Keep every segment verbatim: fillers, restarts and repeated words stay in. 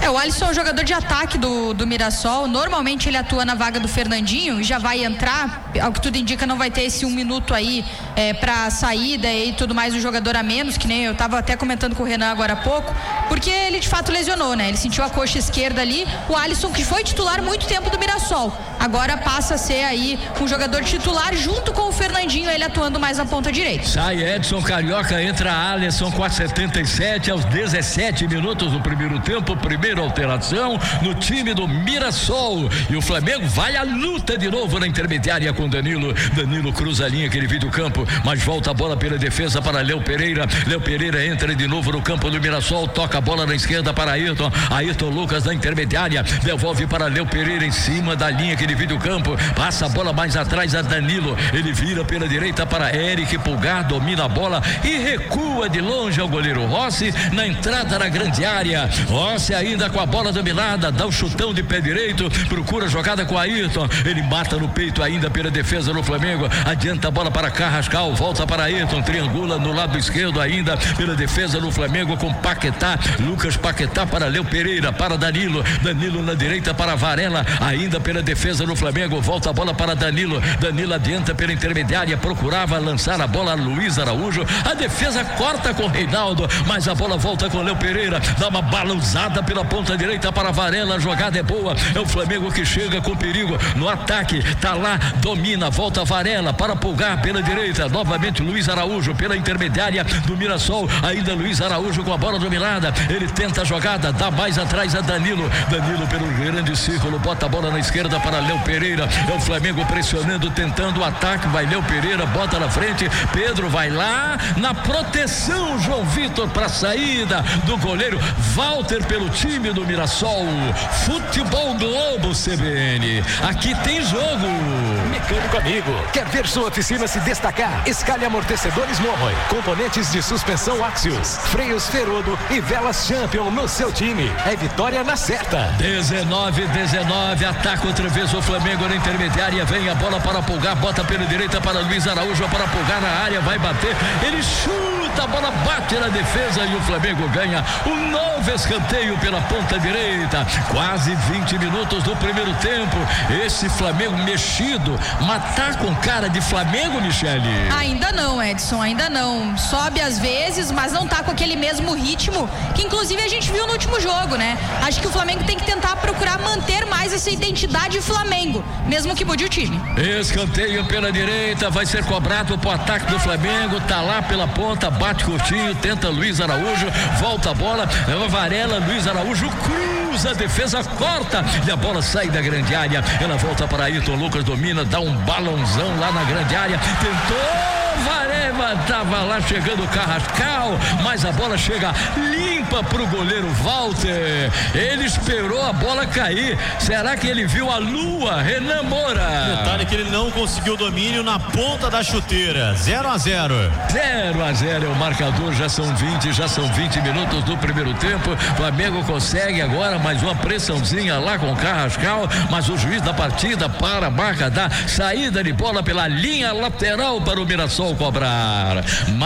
É, o Alisson é um jogador de ataque do, do Mirassol. Normalmente ele atua na vaga do Fernandinho e já vai entrar, ao que tudo indica, não vai ter esse um minuto aí é, pra saída e tudo mais, um jogador a menos, que nem eu tava até comentando com o Renan agora há pouco, porque ele de fato lesionou, né? Ele sentiu a coxa esquerda ali. O Alisson, que foi titular muito tempo do Mirassol, agora passa a ser aí um jogador titular junto com o Fernandinho, ele atuando mais na ponta direita. Sai Edson Carioca, entra Alisson com a setenta e sete aos dezessete minutos do primeiro tempo, primeira alteração no time do Mirassol, e o Flamengo vai à luta de novo na intermediária com Danilo. Danilo cruza a linha que ele viu do campo, mas volta a bola pela defesa para Léo Pereira. Léo Pereira entra de novo no campo do Mirassol, toca a bola na esquerda para Ayrton. Ayrton Lucas na intermediária, devolve para Léo Pereira em cima da linha que ele viu do campo, passa a bola mais atrás a Danilo, ele vira pela direita para Eric Pulgar, domina a bola e recua de longe ao goleiro Rossi na entrada na grande área. Rossi ainda com a bola dominada, dá um chutão de pé direito, procura a jogada com Ayrton, ele mata no peito ainda pela defesa do Flamengo, adianta a bola para Carrascal, volta para Ayrton, triangula no lado esquerdo ainda pela defesa do Flamengo com Paquetá, Lucas Paquetá para Léo Pereira, para Danilo, Danilo na direita para Varela, ainda pela defesa do Flamengo, volta a bola para Danilo, Danilo adianta pela intermediária, procurava lançar a bola a Luiz Araújo, a defesa corta com Reinaldo, mas a bola volta com Léo Pereira, dá uma balançada pela ponta direita para Varela, a jogada é boa, é o Flamengo que chega com perigo no ataque, tá lá, domina, volta Varela para Pulgar pela direita, novamente Luiz Araújo pela intermediária do Mirassol, ainda Luiz Araújo com a bola dominada, ele tenta a jogada, dá mais atrás a Danilo, Danilo pelo grande círculo, bota a bola na esquerda para Léo Pereira, é o Flamengo pressionando, tentando o ataque, vai Léo Pereira, bota na frente, Pedro vai lá, na proteção, João Vitor para saída do goleiro Walter pelo time do Mirassol. Futebol Globo C B N, aqui tem jogo. Mecânico amigo, quer ver sua oficina se destacar? Escale amortecedores Morroy, componentes de suspensão Axios, freios Ferodo e velas Champion no seu time. É vitória na certa. dezenove, dezenove, ataca outra vez o Flamengo na intermediária, vem a bola para Pulgar, bota pela direita para Luiz Araújo, para Pulgar na área, vai bater, ele chuta, a bola bate na defesa e o Flamengo ganha um novo escanteio pela ponta direita. Quase vinte minutos do primeiro tempo, esse Flamengo mexido, matar com cara de Flamengo, Michele? Ainda não, Edson, ainda não. Sobe às vezes, mas não tá com aquele mesmo ritmo que inclusive a gente viu no último jogo, né? Acho que o Flamengo tem que tentar procurar manter mais essa identidade Flamengo, mesmo que mude o time. Escanteio pela direita, vai ser cobrado pro ataque do Flamengo, tá lá pela ponta, bate curtinho, tenta Luiz Araújo, volta a bola, Varela, Luiz Araújo cruza, a defesa corta e a bola sai da grande área, ela volta para Ayrton Lucas, domina, dá um balãozão lá na grande área, tentou Varela, tava lá chegando o Carrascal, mas a bola chega limpa pro goleiro Walter, ele esperou a bola cair, será que ele viu a lua? Renan Moura. Detalhe que ele não conseguiu domínio na ponta da chuteira. zero a zero. zero a zero é o marcador, já são vinte, já são vinte minutos do primeiro tempo. Flamengo consegue agora mais uma pressãozinha lá com o Carrascal, mas o juiz da partida para a marca da saída de bola pela linha lateral para o Mirassol cobrar.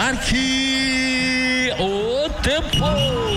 Marque o tempo.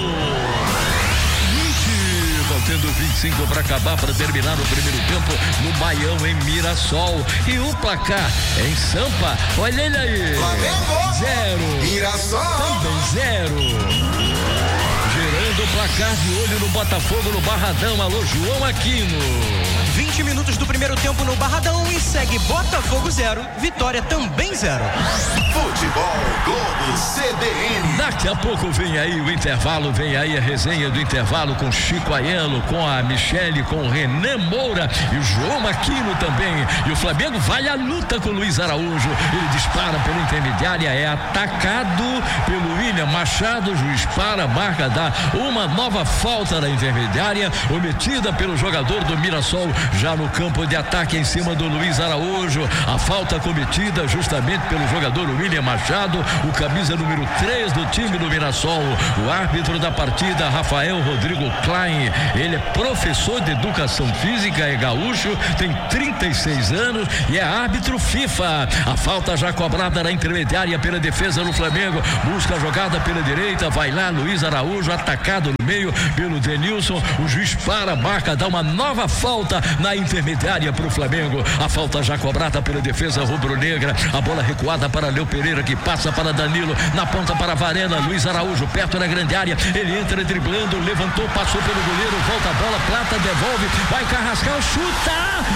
Tendo vinte e cinco para acabar, para terminar o primeiro tempo no Baião em Mirassol. E o placar em Sampa, olha ele aí. Flamengo zero. Mirassol também zero. Girando o placar de olho no Botafogo no Barradão. Alô, João Aquino. vinte minutos do primeiro tempo no Barradão e segue Botafogo zero, Vitória também zero. Futebol Globo C B N. Daqui a pouco vem aí o intervalo, vem aí a resenha do intervalo com Chico Aiello, com a Michele, com o Renan Moura e o João Aquino também. E o Flamengo vai à luta com o Luiz Araújo. Ele dispara pela intermediária, é atacado pelo William Machado. O juiz para, marca, dá uma nova falta na intermediária, omitida pelo jogador do Mirassol. já no campo de ataque em cima do Luiz Araújo. A falta cometida justamente pelo jogador William Machado, o camisa número três do time do Mirassol. O árbitro da partida, Rafael Rodrigo Klein, ele é professor de educação física, é gaúcho, tem trinta e seis anos e é árbitro FIFA. A falta já cobrada na intermediária pela defesa do Flamengo, busca a jogada pela direita, vai lá Luiz Araújo, atacado no meio pelo Denilson, o juiz para a marca, dá uma nova falta na intermediária para o Flamengo. A falta já cobrada pela defesa rubro-negra, a bola recuada para Léo Pereira, que passa para Danilo, na ponta para Varela, Luiz Araújo perto da grande área, ele entra driblando, levantou, passou pelo goleiro, volta a bola, Plata devolve, vai Carrascal, chuta,